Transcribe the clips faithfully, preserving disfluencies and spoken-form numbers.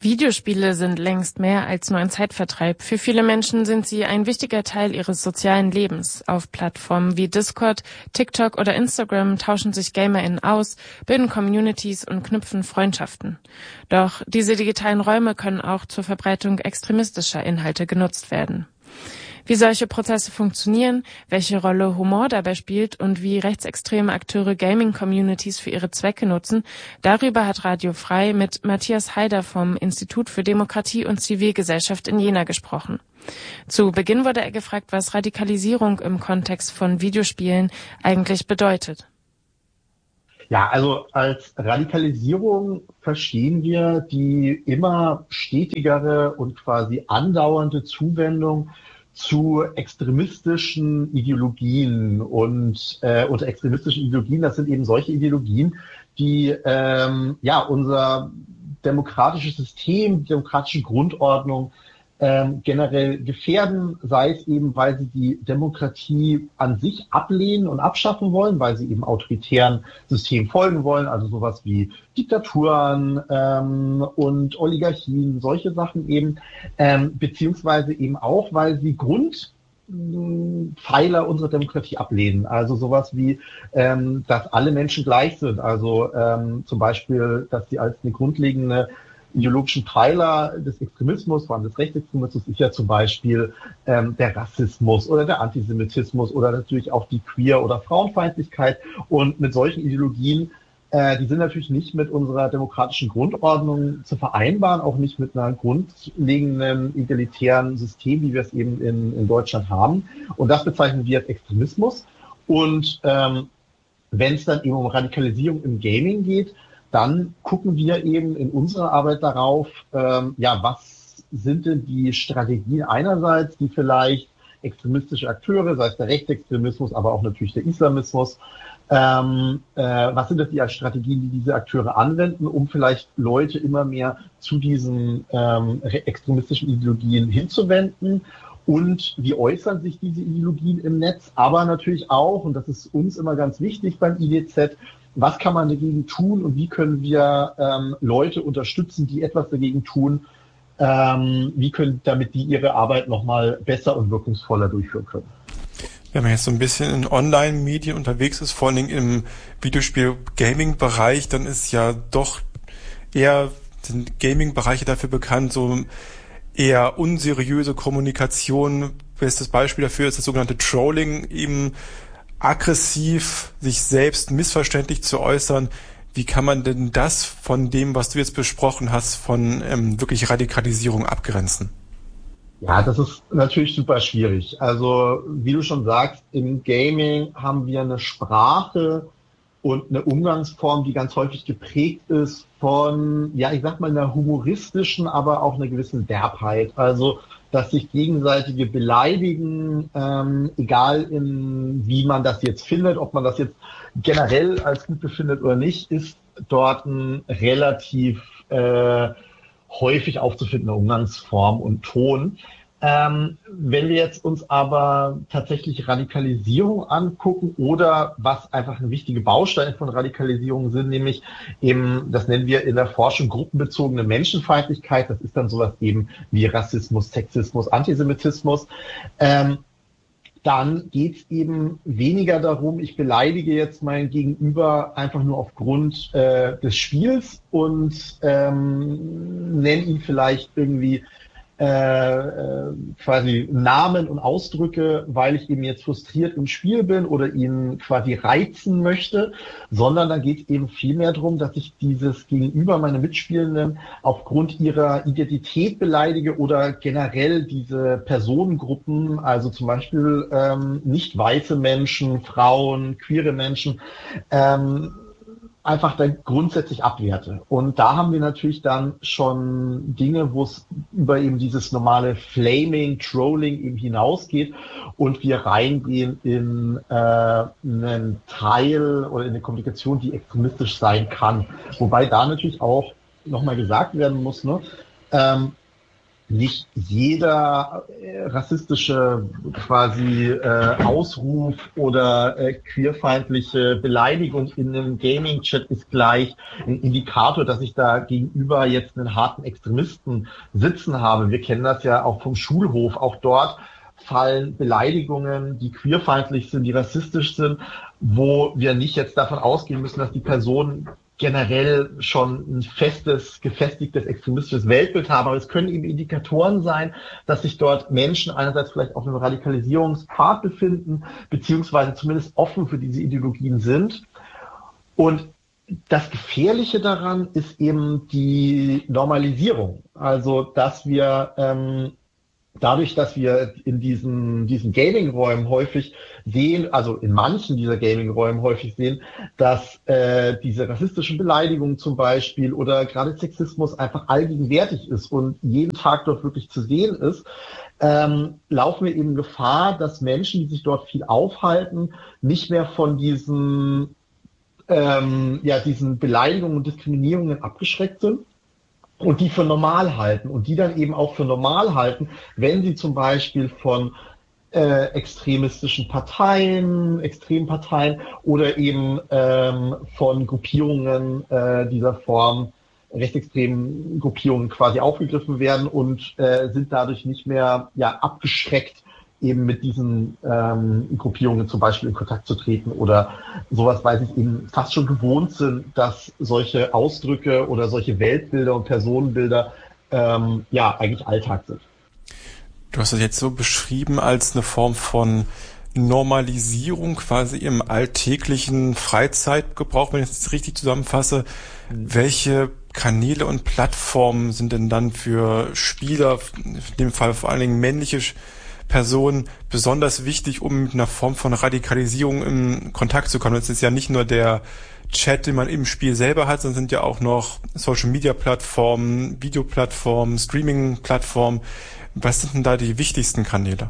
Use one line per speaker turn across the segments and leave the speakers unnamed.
Videospiele sind längst mehr als nur ein Zeitvertreib. Für viele Menschen sind sie ein wichtiger Teil ihres sozialen Lebens. Auf Plattformen wie Discord, TikTok oder Instagram tauschen sich GamerInnen aus, bilden Communities und knüpfen Freundschaften. Doch diese digitalen Räume können auch zur Verbreitung extremistischer Inhalte genutzt werden. Wie solche Prozesse funktionieren, welche Rolle Humor dabei spielt und wie rechtsextreme Akteure Gaming-Communities für ihre Zwecke nutzen, darüber hat Radio Frei mit Matthias Haider vom Institut für Demokratie und Zivilgesellschaft in Jena gesprochen. Zu Beginn wurde er gefragt, was Radikalisierung im Kontext von Videospielen eigentlich bedeutet.
Ja, also als Radikalisierung verstehen wir die immer stetigere und quasi andauernde Zuwendung zu extremistischen Ideologien und äh, unter extremistischen Ideologien, das sind eben solche Ideologien, die ähm, ja unser demokratisches System, die demokratische Grundordnung ähm, generell gefährden, sei es eben, weil sie die Demokratie an sich ablehnen und abschaffen wollen, weil sie eben autoritären Systemen folgen wollen, also sowas wie Diktaturen ähm, und Oligarchien, solche Sachen eben, ähm, beziehungsweise eben auch, weil sie Grundpfeiler unserer Demokratie ablehnen, also sowas wie, ähm, dass alle Menschen gleich sind, also ähm, zum Beispiel, dass sie als eine grundlegende ideologischen Pfeiler des Extremismus, vor allem des Rechtsextremismus, ist ja zum Beispiel ähm, der Rassismus oder der Antisemitismus oder natürlich auch die Queer- oder Frauenfeindlichkeit. Und mit solchen Ideologien, äh, die sind natürlich nicht mit unserer demokratischen Grundordnung zu vereinbaren, auch nicht mit einer grundlegenden egalitären System, wie wir es eben in, in Deutschland haben. Und das bezeichnen wir als Extremismus. Und ähm, wenn es dann eben um Radikalisierung im Gaming geht, dann gucken wir eben in unserer Arbeit darauf, ähm, ja, was sind denn die Strategien einerseits, die vielleicht extremistische Akteure, sei es der Rechtsextremismus, aber auch natürlich der Islamismus, ähm, äh, was sind das die Strategien, die diese Akteure anwenden, um vielleicht Leute immer mehr zu diesen ähm, extremistischen Ideologien hinzuwenden? Und wie äußern sich diese Ideologien im Netz? Aber natürlich auch, und das ist uns immer ganz wichtig beim I D Z, was kann man dagegen tun und wie können wir ähm, Leute unterstützen, die etwas dagegen tun, ähm, wie können, damit die ihre Arbeit nochmal besser und wirkungsvoller durchführen können.
Wenn man jetzt so ein bisschen in Online-Medien unterwegs ist, vor allen Dingen im Videospiel-Gaming-Bereich, dann ist ja doch eher, sind Gaming-Bereiche dafür bekannt, so eher unseriöse Kommunikation. Bestes Beispiel dafür ist das sogenannte Trolling, eben aggressiv sich selbst missverständlich zu äußern. Wie kann man denn das von dem, was du jetzt besprochen hast, von ähm, wirklich Radikalisierung abgrenzen?
Ja, das ist natürlich super schwierig. Also wie du schon sagst, im Gaming haben wir eine Sprache und eine Umgangsform, die ganz häufig geprägt ist von, ja, ich sag mal, einer humoristischen, aber auch einer gewissen Derbheit. Also dass sich gegenseitige beleidigen, ähm, egal in wie man das jetzt findet, ob man das jetzt generell als gut befindet oder nicht, ist dort ein relativ äh, häufig aufzufindender Umgangsform und Ton. Ähm, wenn wir jetzt uns aber tatsächlich Radikalisierung angucken oder was einfach eine wichtige Bausteine von Radikalisierung sind, nämlich eben, das nennen wir in der Forschung gruppenbezogene Menschenfeindlichkeit, das ist dann sowas eben wie Rassismus, Sexismus, Antisemitismus, ähm, dann geht es eben weniger darum, ich beleidige jetzt mein Gegenüber einfach nur aufgrund äh, des Spiels und ähm, nenne ihn vielleicht irgendwie äh, äh, quasi Namen und Ausdrücke, weil ich eben jetzt frustriert im Spiel bin oder ihn quasi reizen möchte, sondern da geht es eben viel mehr darum, dass ich dieses Gegenüber, meine Mitspielenden, aufgrund ihrer Identität beleidige oder generell diese Personengruppen, also zum Beispiel ähm, nicht weiße Menschen, Frauen, queere Menschen, ähm, einfach dann grundsätzlich abwerte. Und da haben wir natürlich dann schon Dinge, wo es über eben dieses normale Flaming, Trolling eben hinausgeht und wir reingehen in äh, einen Teil oder in eine Kommunikation, die extremistisch sein kann. Wobei da natürlich auch nochmal gesagt werden muss, ne, ähm, nicht jeder äh, rassistische quasi äh, Ausruf oder äh, queerfeindliche Beleidigung in einem Gaming-Chat ist gleich ein Indikator, dass ich da gegenüber jetzt einen harten Extremisten sitzen habe. Wir kennen das ja auch vom Schulhof. Auch dort fallen Beleidigungen, die queerfeindlich sind, die rassistisch sind, wo wir nicht jetzt davon ausgehen müssen, dass die Person generell schon ein festes, gefestigtes, extremistisches Weltbild haben. Aber es können eben Indikatoren sein, dass sich dort Menschen einerseits vielleicht auf einem Radikalisierungspfad befinden, beziehungsweise zumindest offen für diese Ideologien sind. Und das Gefährliche daran ist eben die Normalisierung. Also, dass wir ähm, dadurch, dass wir in diesen, diesen Gaming-Räumen häufig sehen, also in manchen dieser Gaming-Räumen häufig sehen, dass äh, diese rassistischen Beleidigungen zum Beispiel oder gerade Sexismus einfach allgegenwärtig ist und jeden Tag dort wirklich zu sehen ist, ähm, laufen wir eben Gefahr, dass Menschen, die sich dort viel aufhalten, nicht mehr von diesen, ähm, ja, diesen Beleidigungen und Diskriminierungen abgeschreckt sind und die für normal halten und die dann eben auch für normal halten, wenn sie zum Beispiel von äh, extremistischen Parteien, Extremparteien oder eben ähm, von Gruppierungen äh, dieser Form, rechtsextremen Gruppierungen quasi aufgegriffen werden und äh, sind dadurch nicht mehr ja abgeschreckt, eben mit diesen ähm, Gruppierungen zum Beispiel in Kontakt zu treten oder sowas, weil sie eben fast schon gewohnt sind, dass solche Ausdrücke oder solche Weltbilder und Personenbilder ähm, ja eigentlich Alltag sind.
Du hast das jetzt so beschrieben als eine Form von Normalisierung quasi im alltäglichen Freizeitgebrauch, wenn ich das richtig zusammenfasse. Mhm. Welche Kanäle und Plattformen sind denn dann für Spieler, in dem Fall vor allen Dingen männliche Personen, besonders wichtig, um mit einer Form von Radikalisierung in Kontakt zu kommen? Es ist ja nicht nur der Chat, den man im Spiel selber hat, sondern sind ja auch noch Social-Media-Plattformen, Videoplattformen, Streaming-Plattformen. Was sind denn da die wichtigsten Kanäle?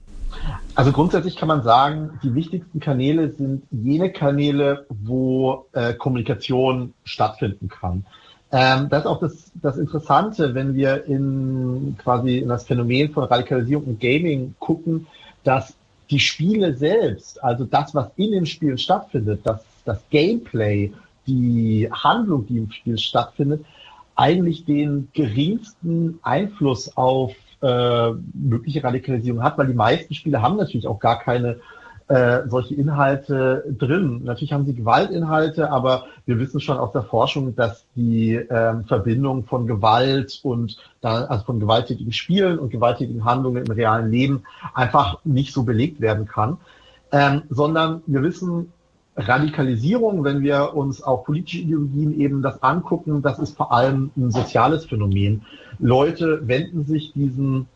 Also grundsätzlich kann man sagen, die wichtigsten Kanäle sind jene Kanäle, wo äh, Kommunikation stattfinden kann. Ähm, das ist auch das, das Interessante, wenn wir in quasi in das Phänomen von Radikalisierung und Gaming gucken, dass die Spiele selbst, also das, was in den Spielen stattfindet, das, das Gameplay, die Handlung, die im Spiel stattfindet, eigentlich den geringsten Einfluss auf äh, mögliche Radikalisierung hat, weil die meisten Spiele haben natürlich auch gar keine Äh, solche Inhalte drin. Natürlich haben sie Gewaltinhalte, aber wir wissen schon aus der Forschung, dass die ähm, Verbindung von Gewalt und da, also von gewalttätigen Spielen und gewalttätigen Handlungen im realen Leben einfach nicht so belegt werden kann, ähm, sondern wir wissen, Radikalisierung, wenn wir uns auch politische Ideologien eben das angucken, das ist vor allem ein soziales Phänomen. Leute wenden sich diesen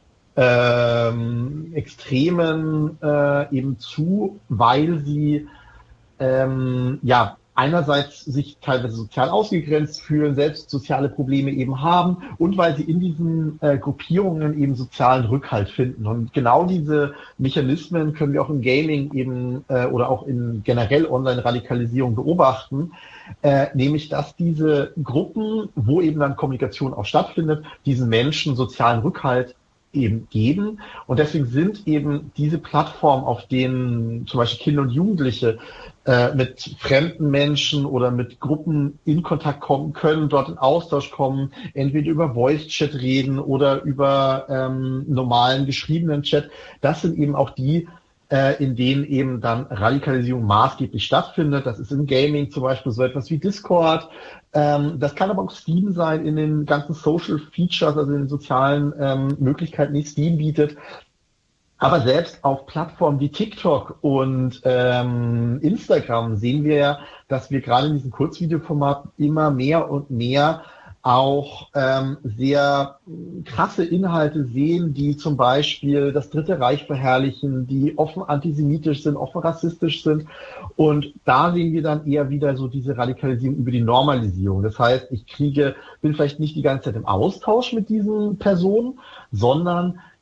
Ähm, Extremen äh, eben zu, weil sie ähm, ja einerseits sich teilweise sozial ausgegrenzt fühlen, selbst soziale Probleme eben haben und weil sie in diesen äh, Gruppierungen eben sozialen Rückhalt finden. Und genau diese Mechanismen können wir auch im Gaming eben äh, oder auch in generell Online-Radikalisierung beobachten, äh, nämlich dass diese Gruppen, wo eben dann Kommunikation auch stattfindet, diesen Menschen sozialen Rückhalt eben geben. Und deswegen sind eben diese Plattformen, auf denen zum Beispiel Kinder und Jugendliche äh, mit fremden Menschen oder mit Gruppen in Kontakt kommen können, dort in Austausch kommen, entweder über Voice-Chat reden oder über ähm, normalen geschriebenen Chat. Das sind eben auch die, äh, in denen eben dann Radikalisierung maßgeblich stattfindet. Das ist im Gaming zum Beispiel so etwas wie Discord. Ähm, das kann aber auch Steam sein in den ganzen Social Features, also in den sozialen ähm, Möglichkeiten, die Steam bietet. Aber selbst auf Plattformen wie TikTok und ähm, Instagram sehen wir ja, dass wir gerade in diesem Kurzvideoformat immer mehr und mehr auch ähm, sehr krasse Inhalte sehen, die zum Beispiel das Dritte Reich verherrlichen, die offen antisemitisch sind, offen rassistisch sind. Und da sehen wir dann eher wieder so diese Radikalisierung über die Normalisierung. Das heißt, ich kriege, bin vielleicht nicht die ganze Zeit im Austausch mit diesen Personen, sondern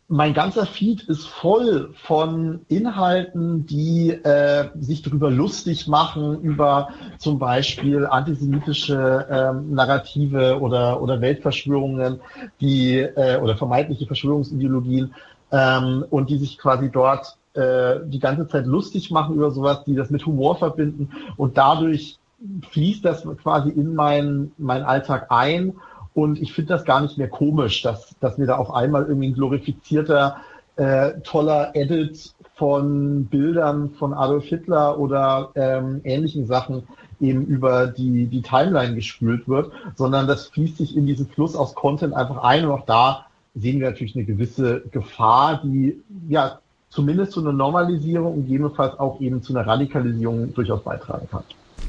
mein ganzer Feed ist voll von Inhalten, die äh, sich darüber lustig machen, über zum Beispiel antisemitische ähm, Narrative oder oder Weltverschwörungen, die äh, oder vermeintliche Verschwörungsideologien ähm, und die sich quasi dort äh, die ganze Zeit lustig machen über sowas, die das mit Humor verbinden und dadurch fließt das quasi in meinen meinen Alltag ein. Und ich finde das gar nicht mehr komisch, dass, dass mir da auf einmal irgendwie ein glorifizierter, äh, toller Edit von Bildern von Adolf Hitler oder ähm, ähnlichen Sachen eben über die, die Timeline gespült wird, sondern das fließt sich in diesen Fluss aus Content einfach ein. Und auch da sehen wir natürlich eine gewisse Gefahr, die ja zumindest zu einer Normalisierung und gegebenenfalls auch eben zu einer Radikalisierung durchaus beitragen kann.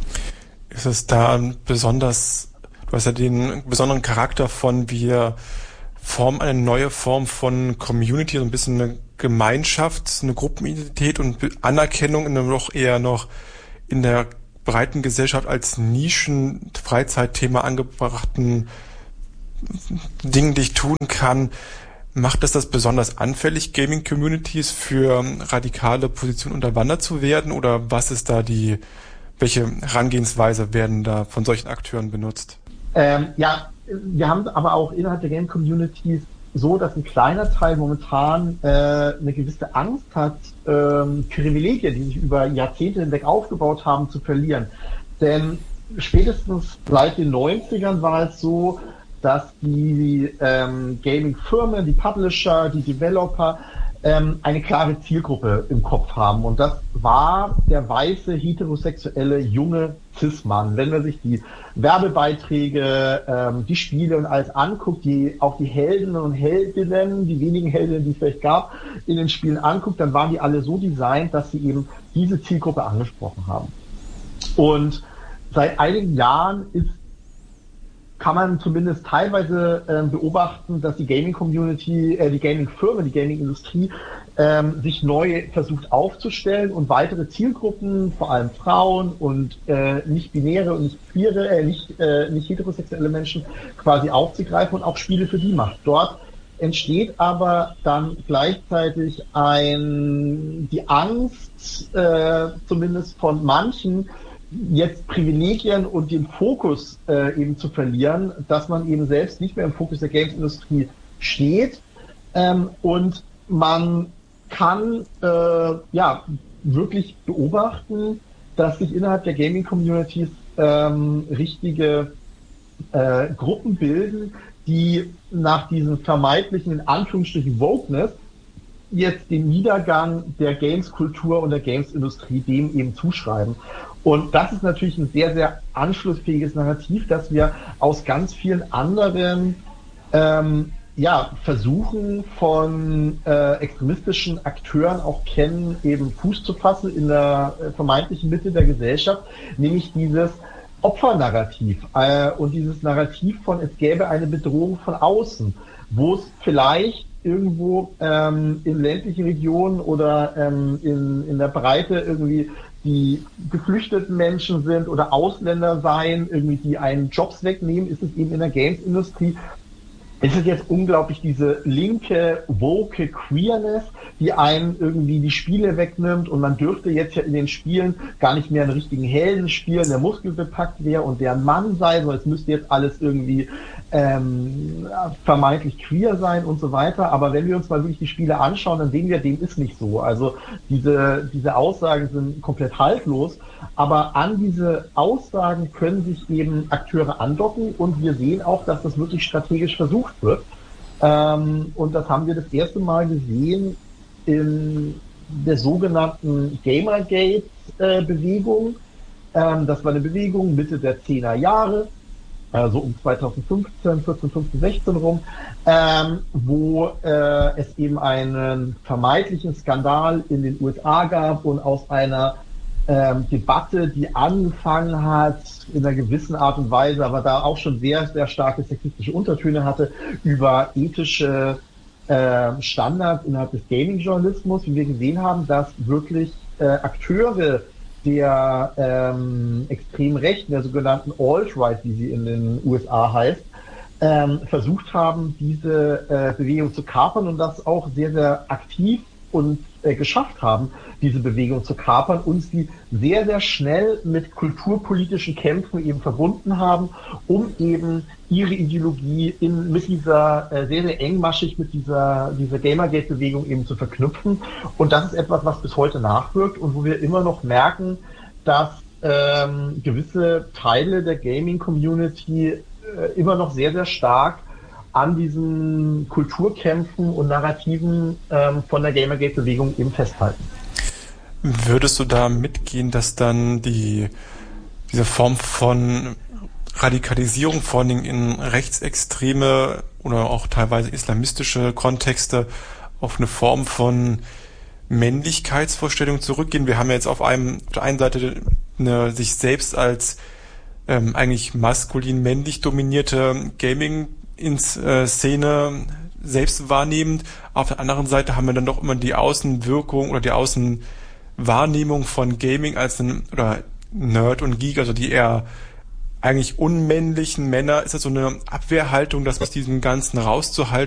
Ist es da besonders... Du hast ja den besonderen Charakter von, wir formen eine neue Form von Community, so ein bisschen eine Gemeinschaft, eine Gruppenidentität und Anerkennung in einem doch eher noch in der breiten Gesellschaft als Nischen-Freizeitthema angebrachten Dingen, die ich tun kann. Macht das das besonders anfällig, Gaming-Communities für radikale Positionen unterwandert zu werden? Oder was ist da die, welche Herangehensweise werden da von solchen Akteuren benutzt?
Ähm, ja, wir haben aber auch innerhalb der Game-Communities so, dass ein kleiner Teil momentan äh, eine gewisse Angst hat, ähm, Privilegien, die sich über Jahrzehnte hinweg aufgebaut haben, zu verlieren. Denn spätestens seit den neunzigern war es so, dass die ähm, Gaming-Firmen, die Publisher, die Developer ähm, eine klare Zielgruppe im Kopf haben. Und das war der weiße, heterosexuelle, junge Cis-Mann. Wenn man sich die Werbebeiträge, ähm, die Spiele und alles anguckt, die auch die Helden und Heldinnen, die wenigen Heldinnen, die es vielleicht gab, in den Spielen anguckt, dann waren die alle so designt, dass sie eben diese Zielgruppe angesprochen haben. Und seit einigen Jahren ist kann man zumindest teilweise äh, beobachten, dass die Gaming-Community, äh, die Gaming-Firmen, die Gaming-Industrie ähm, sich neu versucht aufzustellen und weitere Zielgruppen, vor allem Frauen und äh, nicht-binäre und nicht queere, äh, nicht, äh, nicht heterosexuelle Menschen quasi aufzugreifen und auch Spiele für die macht. Dort entsteht aber dann gleichzeitig ein die Angst, äh, zumindest von manchen, jetzt Privilegien und den Fokus äh, eben zu verlieren, dass man eben selbst nicht mehr im Fokus der Games-Industrie steht ähm, und man kann äh, ja wirklich beobachten, dass sich innerhalb der Gaming-Communities ähm, richtige äh, Gruppen bilden, die nach diesem vermeintlichen, in Anführungsstrichen, Wokeness jetzt den Niedergang der Games-Kultur und der Games-Industrie dem eben zuschreiben. Und das ist natürlich ein sehr, sehr anschlussfähiges Narrativ, das wir aus ganz vielen anderen ähm, ja, Versuchen von äh, extremistischen Akteuren auch kennen, eben Fuß zu fassen in der äh, vermeintlichen Mitte der Gesellschaft, nämlich dieses Opfernarrativ äh, und dieses Narrativ von, es gäbe eine Bedrohung von außen, wo es vielleicht irgendwo ähm, in ländlichen Regionen oder ähm, in, in der Breite irgendwie die geflüchteten Menschen sind oder Ausländer seien, irgendwie die einen Jobs wegnehmen, ist es eben in der Games-Industrie. Es ist jetzt unglaublich diese linke, woke Queerness, die einem irgendwie die Spiele wegnimmt und man dürfte jetzt ja in den Spielen gar nicht mehr einen richtigen Helden spielen, der muskelbepackt wäre und der ein Mann sei, sondern es müsste jetzt alles irgendwie ähm, vermeintlich queer sein und so weiter. Aber wenn wir uns mal wirklich die Spiele anschauen, dann sehen wir, dem ist nicht so. Also diese, diese Aussagen sind komplett haltlos, aber an diese Aussagen können sich eben Akteure andocken und wir sehen auch, dass das wirklich strategisch versucht wird. Ähm, und das haben wir das erste Mal gesehen in der sogenannten Gamergate-Bewegung. Ähm, das war eine Bewegung Mitte der zehner Jahre, also um zweitausendfünfzehn, vierzehn, fünfzehn, sechzehn rum, ähm, wo äh, es eben einen vermeintlichen Skandal in den U S A gab und aus einer ähm, Debatte, die angefangen hat in einer gewissen Art und Weise, aber da auch schon sehr, sehr starke sexistische Untertöne hatte, über ethische äh, Standards innerhalb des Gaming-Journalismus, wie wir gesehen haben, dass wirklich äh, Akteure der ähm, extremen Rechten, der sogenannten Alt-Right, wie sie in den U S A heißt, ähm, versucht haben, diese äh, Bewegung zu kapern und das auch sehr, sehr aktiv und äh, geschafft haben, diese Bewegung zu kapern und sie sehr, sehr schnell mit kulturpolitischen Kämpfen eben verbunden haben, um eben ihre Ideologie in, mit dieser, äh, sehr, sehr engmaschig mit dieser, dieser Gamergate-Bewegung eben zu verknüpfen. Und das ist etwas, was bis heute nachwirkt und wo wir immer noch merken, dass ähm, gewisse Teile der Gaming-Community äh, immer noch sehr, sehr stark an diesen Kulturkämpfen und Narrativen ähm, von der Gamergate-Bewegung eben festhalten.
Würdest du da mitgehen, dass dann die diese Form von Radikalisierung, vor allem in rechtsextreme oder auch teilweise islamistische Kontexte, auf eine Form von Männlichkeitsvorstellung zurückgehen? Wir haben ja jetzt auf einem auf der einen Seite eine sich selbst als ähm, eigentlich maskulin männlich dominierte Gaming ins äh, Szene selbst wahrnehmend. Auf der anderen Seite haben wir dann doch immer die Außenwirkung oder die Außenwahrnehmung von Gaming als ein oder Nerd und Geek, also die eher eigentlich unmännlichen Männer. Ist das so eine Abwehrhaltung, das aus diesem Ganzen rauszuhalten?